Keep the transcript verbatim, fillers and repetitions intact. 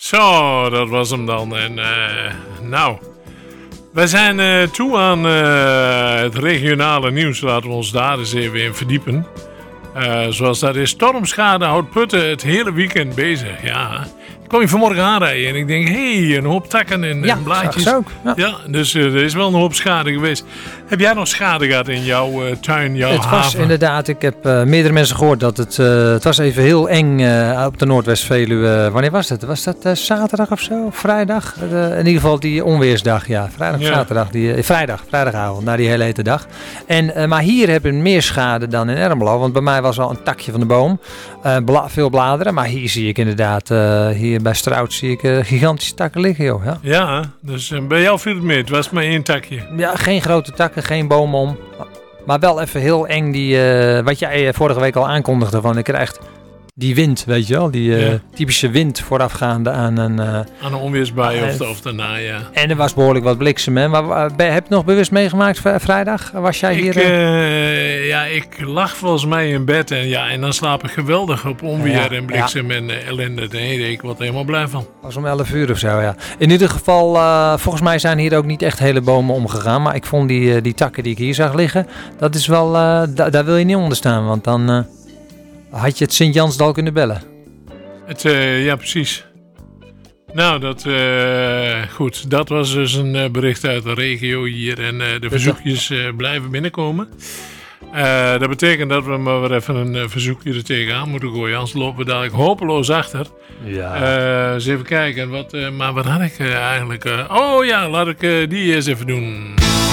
Zo, dat was hem dan. En uh, nou, wij zijn uh, toe aan uh, het regionale nieuws. Laten we ons daar eens even in verdiepen. Uh, zoals dat is, stormschade houdt Putten het hele weekend bezig. Ja, ik kwam je vanmorgen aanrijden en ik denk, hé, hey, een hoop takken en, ja, en blaadjes. Ja, ook. Ja. Ja, dus uh, er is wel een hoop schade geweest. Heb jij nog schade gehad in jouw uh, tuin, jouw het haven? Het was inderdaad, ik heb uh, meerdere mensen gehoord dat het, uh, het was even heel eng uh, op de Noordwest-Veluwe. Wanneer was het? Was dat uh, zaterdag of zo? Vrijdag? Uh, in ieder geval die onweersdag, ja. Vrijdag of ja. zaterdag? Die, uh, vrijdag, vrijdagavond, na die hele hete dag. En, uh, maar hier hebben we meer schade dan in Ermelo, want bij mij was al een takje van de boom. Uh, bla, veel bladeren, maar hier zie ik inderdaad, uh, hier bij Strout zie ik uh, gigantische takken liggen, joh. Ja, ja dus uh, bij jou viel het mee. Het was maar één takje. Ja, geen grote takken, geen bomen om. Maar wel even heel eng, die, uh, wat jij vorige week al aankondigde, van ik krijg die wind, weet je wel. Die uh, ja. typische wind voorafgaande aan een... Uh, aan een onweersbui uh, of, of daarna, ja. En er was behoorlijk wat bliksem, hè. Maar uh, heb je het nog bewust meegemaakt v- vrijdag? Was jij ik, hier? Uh, ja, ik lag volgens mij in bed en, ja, en dan slaap ik geweldig op onweer ja, en bliksem ja. en uh, ellende. Nee, ik word er helemaal blij van. Dat was om elf uur of zo, ja. In ieder geval, uh, volgens mij zijn hier ook niet echt hele bomen omgegaan. Maar ik vond die, uh, die takken die ik hier zag liggen, dat is wel, uh, da- daar wil je niet onder staan, want dan... Uh, had je het Sint-Jansdal kunnen bellen? Het, uh, ja, precies. Nou, dat, uh, goed, dat was dus een uh, bericht uit de regio hier. En uh, de verzoekjes uh, blijven binnenkomen. Uh, dat betekent dat we maar weer even een uh, verzoekje er tegenaan moeten gooien. Anders lopen we dadelijk hopeloos achter. Ja. Uh, eens even kijken. Wat, uh, maar wat had ik uh, eigenlijk? Uh, oh ja, laat ik uh, die eens even doen.